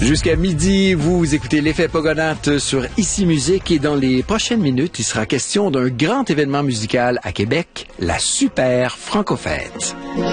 Jusqu'à midi, vous écoutez l'effet Pogonaute sur Ici Musique et dans les prochaines minutes, il sera question d'un grand événement musical à Québec, la Super Franco-Fête.